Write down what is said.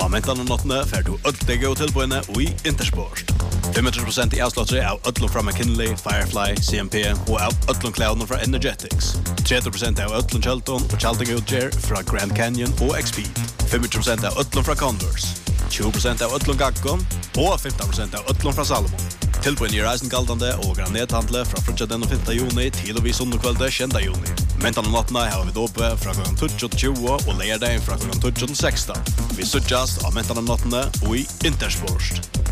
Av mentene nottene får du ødelig og tilbøyene i Intersport. 25% i avslåttere av ødlom fra McKinley, Firefly, CMP og av ødlom klædene fra Energetics. 30% av ødlom Kjelton og Kjelting utgjør fra Grand Canyon og XP. 25% av ødlom fra Converse. 20% av ødlom Gakkon og 15% av ødlom fra Salomon. Tilbøyene i reisen galdende og granethandle fra frutja den 5. juni til og vi sundekvelde 10. juni. Mentene nottene har vi dope fra kl. 20 og leierdagen fra kl. 16. Vi suttjast av mentene nottene og i Intersport.